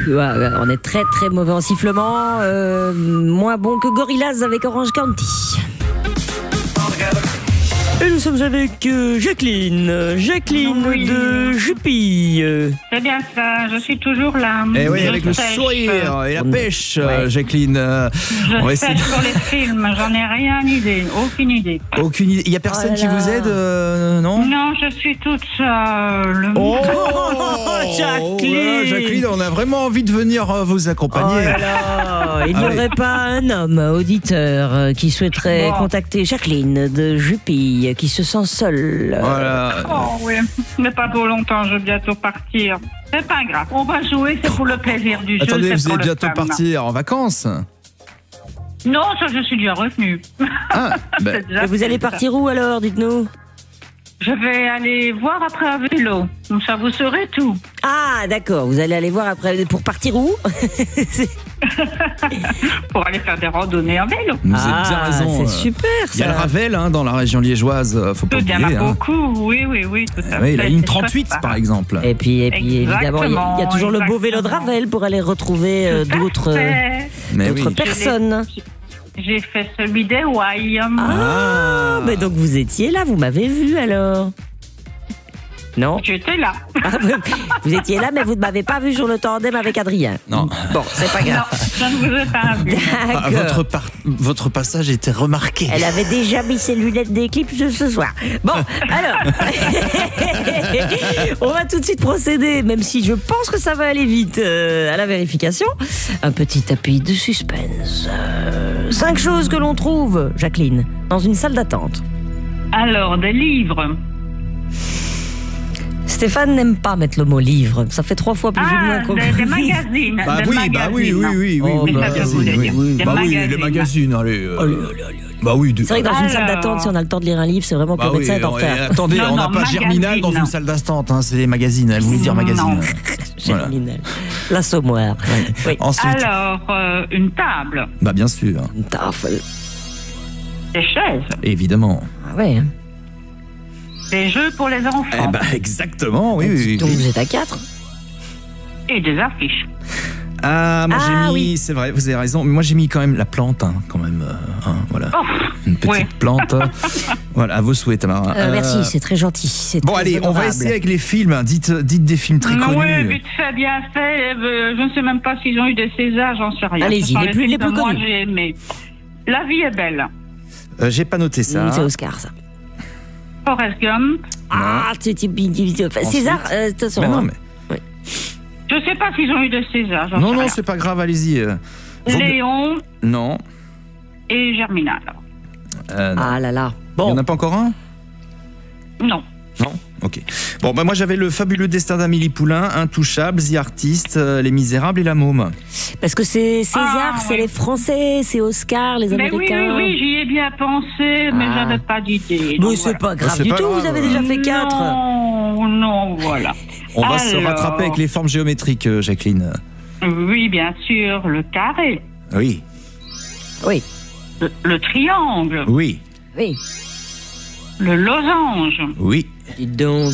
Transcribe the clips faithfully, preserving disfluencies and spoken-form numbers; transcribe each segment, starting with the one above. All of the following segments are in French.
Ouais, on est très très mauvais en sifflement. Euh, moins bon que Gorillaz avec Orange County. Et nous sommes avec euh, Jacqueline. Jacqueline Oui. de Jupille. C'est bien ça, je suis toujours là. Et oui, Je avec le sèche. sourire et la On- pêche, Ouais. euh, Jacqueline. euh, Je on va sèche essayer. pour les films, j'en ai rien idée, aucune idée. Aucune idée. Il y a personne Oh là qui vous là. aide, euh, non? Non, je suis toute seule. Oh, Jacqueline. voilà, Jacqueline, on a vraiment envie de venir euh, vous Oh accompagner. là là, il n'y Ah aurait oui. pas un homme auditeur euh, qui souhaiterait Bon. contacter Jacqueline de Jupille, qui se sent seule. Voilà. Oh oui, mais pas pour longtemps, je vais bientôt partir. C'est pas grave, on va jouer, c'est pour le plaisir du jeu. Attendez, c'est vous pour allez le bientôt fun. partir en vacances? Non, ça je suis déjà revenue. Ah, ben, C'est déjà Et vous fait, allez ça. partir où alors, dites-nous? Je vais aller voir après un vélo, donc ça vous saurez tout. Ah, d'accord, vous allez aller voir après. Pour partir où? Pour aller faire des randonnées en vélo. vous Ah, avez bien raison. c'est euh, super Il y a le ça. Ravel hein, dans la région liégeoise, euh, faut pas Il y en oublier. a hein. beaucoup, oui, oui, oui, tout à Oui, fait. la ligne C'est trente-huit, chouette, par ça. exemple. Et puis, et puis évidemment, il y a- il y, a toujours le beau vélo de Exactement. Ravel pour aller retrouver euh, Tout à d'autres fait. Mais d'autres oui. personnes. J'ai fait celui des Wai. Ah, mais donc vous étiez là, vous m'avez vu alors? Non? J'étais là. Ah, vous- vous étiez là, mais vous ne m'avez pas vu sur le tandem avec Adrien. Non. Bon, c'est pas Non, grave. je ne vous ai pas vu. Ah, D'accord. votre, par- votre passage était remarqué. Elle avait déjà mis ses lunettes d'éclipse de ce soir. Bon, alors, on va tout de suite procéder, même si je pense que ça va aller vite, euh, à la vérification. Un petit tapis de suspense. Euh, cinq choses que l'on trouve, Jacqueline, dans une salle d'attente. Alors, des livres. Stéphane n'aime pas mettre le mot livre. Ça fait trois fois plus ou moins Ah, qu'on des, des magazines. Bah des oui, magazines. bah oui, oui, oui, oui, Oh, oui, bah, magazine, ça voulait oui, dire. oui. Des Bah oui, les magazines. magazines, allez. euh, Allez, allez, allez. Bah oui, de- C'est vrai que dans une Alors. salle d'attente, si on a le temps de lire un livre, c'est vraiment que Bah le médecin oui, est en on- retard. et attendez, Non, on n'a non, pas magazine, Germinal dans non. une salle d'attente, hein, c'est les magazines, elle voulait dire magazine. Non. Voilà. Germinal. L'assommoir. Oui. Ensuite, Alors, euh, une table. bah bien sûr, Une tafel. Des chaises. évidemment. Ah ouais. Des jeux pour les enfants. Eh bah exactement, oui, oui, oui. Donc vous êtes à quatre. Et des affiches. Ah, moi Ah, j'ai mis, oui. c'est vrai, vous avez raison, mais moi j'ai mis quand même la plante, hein, quand même, euh, hein, voilà, Oh, une petite ouais. plante. Voilà, à vos souhaits, Tamara. Euh, Euh, merci, c'est très gentil. c'est Bon très allez, on va honorable. essayer avec les films. Dites, dites des films très Non, connus. ouais, vite fait, bien fait. Euh, je ne sais même pas s'ils ont eu des Césars, j'en sais rien. Allez-y, Ce sont les plus- films les plus que moi, connus. j'ai aimé. La vie est belle. Euh, J'ai pas noté ça. Mm, C'est Oscar, ça. Forrest Gump. Ah, c'est enfin, César, euh, attention. Mais non, hein. mais Je ne sais pas s'ils ont eu des Césars. j'en non, sais non, rien. c'est pas grave. Allez-y. euh. Vous- Léon Non. et Germinal. Euh, non. Ah là là. Il y en Bon, a pas encore un? Non. Non. Ok. Bon, bah moi j'avais le fabuleux destin d'Amélie Poulain, Intouchables, The Artist, euh, Les Misérables et La Môme. parce que c'est César, Ah, c'est oui. les Français, c'est Oscar, les Mais oui, oui, Américains. oui, j'y ai bien pensé, mais Ah. j'avais pas d'idée. Mais donc c'est voilà. pas grave C'est du pas tout, grave. vous avez déjà fait quatre. Non, non, voilà. On va se Alors. rattraper avec les formes géométriques, euh, Jacqueline. Oui, bien sûr, le carré, Oui. Oui, le, le triangle, Oui. oui. le losange, Oui. Dites donc.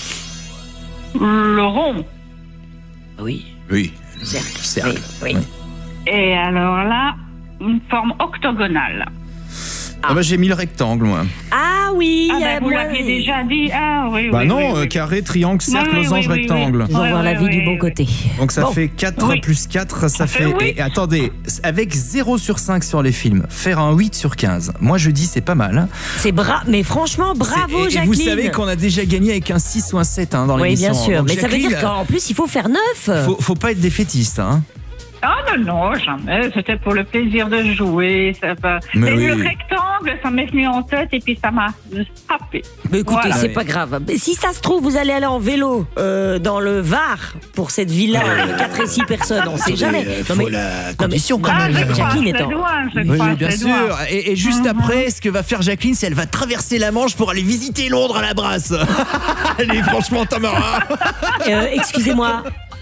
le rond. Oui, Oui. cercle. Cercle. Oui, oui. Oui. Et alors là, une forme octogonale. Ah bah j'ai mis le rectangle, moi. Ah oui, Ah, euh, ben, vous moi, l'aviez déjà dit. Ah, oui, Bah oui. non, oui, euh, oui. carré, triangle, cercle, Oui, oui, losange, oui, oui, rectangle. oui. Ils vont Ouais, voir la ouais, vie du ouais, bon ouais. côté. Donc ça Bon. fait quatre Oui. plus quatre, ça fait... fait huit. Et, et attendez, avec zéro sur cinq sur les films, faire un huit sur quinze, moi je dis c'est pas mal. hein. C'est bra... Mais franchement, bravo, C'est- et, et Jacqueline. vous savez qu'on a déjà gagné avec un six ou un sept hein, dans Oui, l'émission. bien sûr. Donc, Mais ça veut Jacqueline, dire qu'en plus, il faut faire neuf. faut, faut pas être défaitiste. Hein. Ah non, non, jamais. C'était pour le plaisir de jouer. Ça va. Mais Et oui. le rectangle, ça m'est venu en tête et puis ça m'a frappé. Mais écoutez, Voilà. c'est Oui. pas grave. Mais si ça se trouve, vous allez aller en vélo euh, dans le Var pour cette villa de quatre et six personnes. On sait jamais. euh, Non, faut mais- la condition quand Ah, même. je croise Jacqueline les est en- doigts, je Oui, croise bien les sûr. doigts. Et, et juste Mhm. après, ce que va faire Jacqueline, c'est elle va traverser la Manche pour aller visiter Londres à la brasse. Allez, franchement, Tamara. Euh, excusez-moi.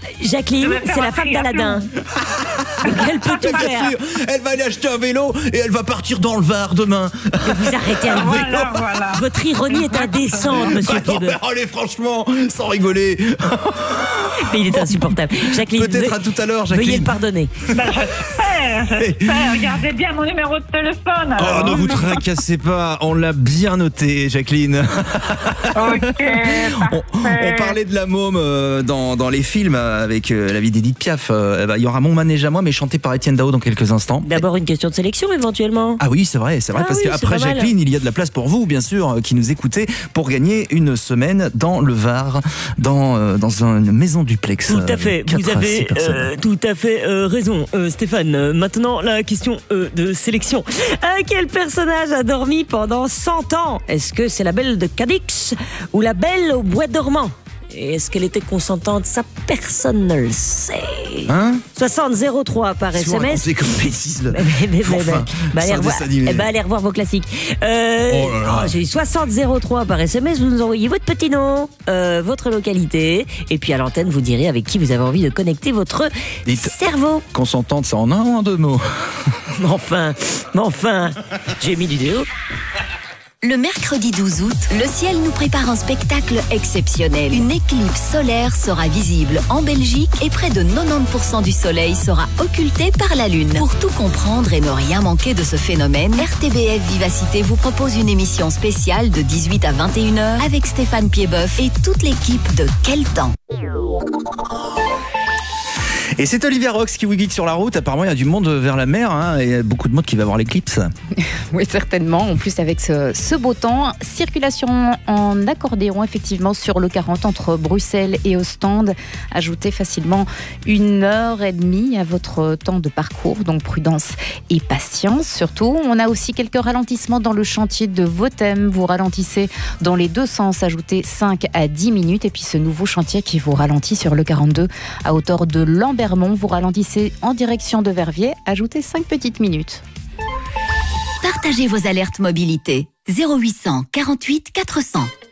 Jacqueline, Je vais faire c'est un la femme triathlon. d'Aladin. Donc elle peut tout Bien faire. sûr, elle va aller acheter un vélo et elle va partir dans le Var demain. Mais vous arrêtez avec votre... Voilà, voilà. Votre ironie est indécente, monsieur Bah non, Piedeux. mais allez, franchement, sans rigoler. Mais il est insupportable. Jacqueline, Peut-être ve- à tout à l'heure, veuillez Jacqueline. le pardonner. Ben, j'espère, j'espère. Regardez bien mon numéro de téléphone. Oh, alors. ne vous tracassez pas, on l'a bien noté, Jacqueline. Ok, On, on parfait. parlait de la môme euh, dans, dans les films euh, avec euh, la vie d'Edith Piaf. Euh, bah, il y aura Mon manège à moi, mais chanté par Étienne Dao dans quelques instants. D'abord une question de sélection éventuellement. Ah oui, c'est vrai, c'est vrai, Ah parce oui, qu'après c'est pas mal. Jacqueline, il y a de la place pour vous, bien sûr, euh, qui nous écoutez, pour gagner une semaine dans le Var, dans, euh, dans une maison duplex. Tout à euh, fait, quatre vous à six avez personnes. euh, tout à fait euh, raison, euh, Stéphane. Euh, maintenant, la question euh, de sélection. Euh, quel personnage a dormi pendant cent ans? Est-ce que c'est la belle de Cadix ou la belle au bois dormant? Et est-ce qu'elle était consentante? Ça, personne ne le sait. Hein soixante zéro trois par Si vous S M S. racontez comme bêtise, là. Mais, mais, mais, Enfin, mais, bah, c'est allez un revoir, dessin animé. eh ben, allez revoir vos classiques. Euh, Oh là là. oh, j'ai eu soixante zéro trois par S M S. Vous nous envoyez votre petit nom, euh, votre localité, et puis à l'antenne, vous direz avec qui vous avez envie de connecter votre Dites- cerveau. Consentante, c'est en un ou en deux mots? Mais enfin, mais enfin, j'ai mis du déo. Le mercredi douze août, le ciel nous prépare un spectacle exceptionnel. Une éclipse solaire sera visible en Belgique et près de quatre-vingt-dix pour cent du soleil sera occulté par la lune. Pour tout comprendre et ne rien manquer de ce phénomène, R T B F Vivacité vous propose une émission spéciale de dix-huit à vingt et une heures avec Stéphane Piedboeuf et toute l'équipe de Quel temps. Et c'est Olivia Rox qui vous guide sur la route. Apparemment, il y a du monde vers la mer, hein, et il y a beaucoup de monde qui va voir l'éclipse. Oui, certainement. En plus, avec ce, ce beau temps, circulation en accordéon, effectivement, sur le quarante entre Bruxelles et Ostende. Ajoutez facilement une heure et demie à votre temps de parcours. Donc, prudence et patience, surtout. On a aussi quelques ralentissements dans le chantier de Votem. Vous ralentissez dans les deux sens. Ajoutez cinq à dix minutes. Et puis, ce nouveau chantier qui vous ralentit sur le quarante-deux à hauteur de Lambermont. Vous ralentissez en direction de Verviers. Ajoutez cinq petites minutes. Partagez vos alertes mobilité. zéro huit cent quarante-huit quatre cents.